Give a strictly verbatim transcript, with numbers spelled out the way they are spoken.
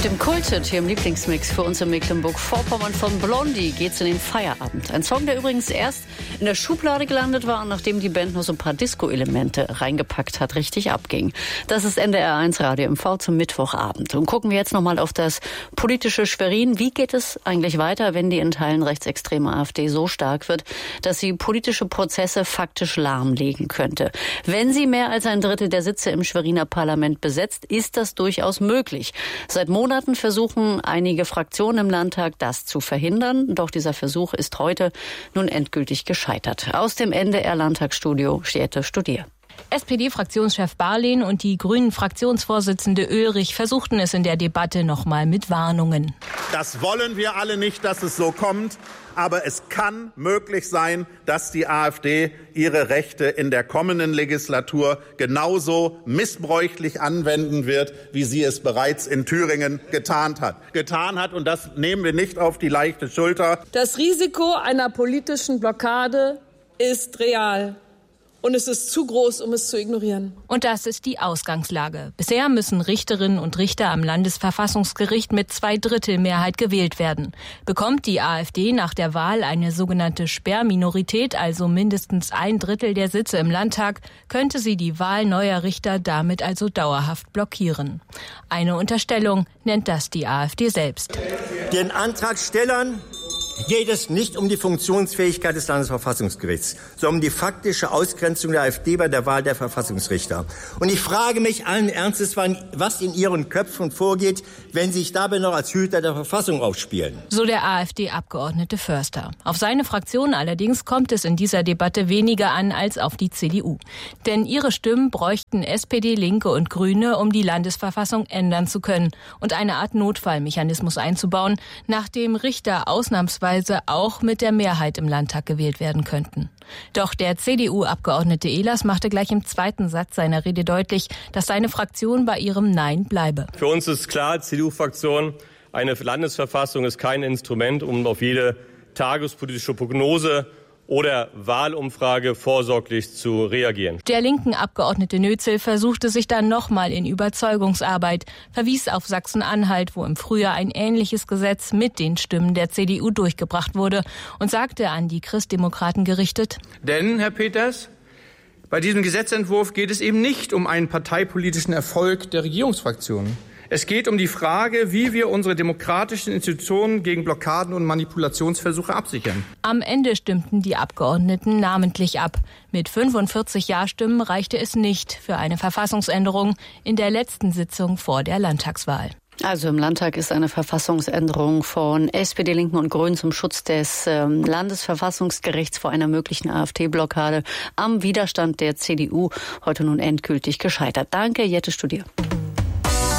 Dem Kulthit hier im Lieblingsmix für uns in Mecklenburg-Vorpommern von Blondie geht's in den Feierabend. Ein Song, der übrigens erst in der Schublade gelandet war, nachdem die Band nur so ein paar Disco-Elemente reingepackt hat, richtig abging. Das ist N D R eins Radio M V zum Mittwochabend. Und gucken wir jetzt nochmal auf das politische Schwerin. Wie geht es eigentlich weiter, wenn die in Teilen rechtsextreme AfD so stark wird, dass sie politische Prozesse faktisch lahmlegen könnte? Wenn sie mehr als ein Drittel der Sitze im Schweriner Parlament besetzt, ist das durchaus möglich. Seit Monaten versuchen einige Fraktionen im Landtag, das zu verhindern. Doch dieser Versuch ist heute nun endgültig gescheitert. Aus dem N D R-Landtagsstudio Jette Studier. S P D-Fraktionschef Barlehn und die Grünen-Fraktionsvorsitzende Oehrich versuchten es in der Debatte nochmal mit Warnungen. Das wollen wir alle nicht, dass es so kommt. Aber es kann möglich sein, dass die AfD ihre Rechte in der kommenden Legislatur genauso missbräuchlich anwenden wird, wie sie es bereits in Thüringen getan hat. Getan hat, und das nehmen wir nicht auf die leichte Schulter. Das Risiko einer politischen Blockade ist real. Und es ist zu groß, um es zu ignorieren. Und das ist die Ausgangslage. Bisher müssen Richterinnen und Richter am Landesverfassungsgericht mit Zweidrittelmehrheit gewählt werden. Bekommt die AfD nach der Wahl eine sogenannte Sperrminorität, also mindestens ein Drittel der Sitze im Landtag, könnte sie die Wahl neuer Richter damit also dauerhaft blockieren. Eine Unterstellung nennt das die AfD selbst. Den Antragstellern geht es nicht um die Funktionsfähigkeit des Landesverfassungsgerichts, sondern um die faktische Ausgrenzung der AfD bei der Wahl der Verfassungsrichter. Und ich frage mich allen Ernstes, was in ihren Köpfen vorgeht, wenn sie sich dabei noch als Hüter der Verfassung aufspielen. So der AfD-Abgeordnete Förster. Auf seine Fraktion allerdings kommt es in dieser Debatte weniger an als auf die C D U. Denn ihre Stimmen bräuchten S P D, Linke und Grüne, um die Landesverfassung ändern zu können und eine Art Notfallmechanismus einzubauen, nachdem Richter ausnahmsweise auch mit der Mehrheit im Landtag gewählt werden könnten. Doch der C D U-Abgeordnete Ehlers machte gleich im zweiten Satz seiner Rede deutlich, dass seine Fraktion bei ihrem Nein bleibe. Für uns ist klar, C D U-Fraktion, eine Landesverfassung ist kein Instrument, um auf jede tagespolitische Prognose oder Wahlumfrage vorsorglich zu reagieren. Der linken Abgeordnete Nötzel versuchte sich dann nochmal in Überzeugungsarbeit, verwies auf Sachsen-Anhalt, wo im Frühjahr ein ähnliches Gesetz mit den Stimmen der C D U durchgebracht wurde, und sagte an die Christdemokraten gerichtet: Denn, Herr Peters, bei diesem Gesetzentwurf geht es eben nicht um einen parteipolitischen Erfolg der Regierungsfraktionen. Es geht um die Frage, wie wir unsere demokratischen Institutionen gegen Blockaden und Manipulationsversuche absichern. Am Ende stimmten die Abgeordneten namentlich ab. Mit fünfundvierzig Ja-Stimmen reichte es nicht für eine Verfassungsänderung in der letzten Sitzung vor der Landtagswahl. Also im Landtag ist eine Verfassungsänderung von S P D, Linken und Grünen zum Schutz des ähm, Landesverfassungsgerichts vor einer möglichen AfD-Blockade am Widerstand der C D U heute nun endgültig gescheitert. Danke, Jette Studier.